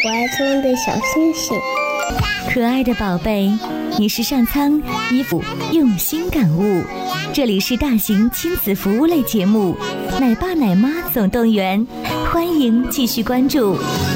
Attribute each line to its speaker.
Speaker 1: 我爱聪的小星星。
Speaker 2: 可爱的宝贝，你是上苍依附用心感悟。这里是大型亲子服务类节目《奶爸奶妈总动员》，欢迎继续关注。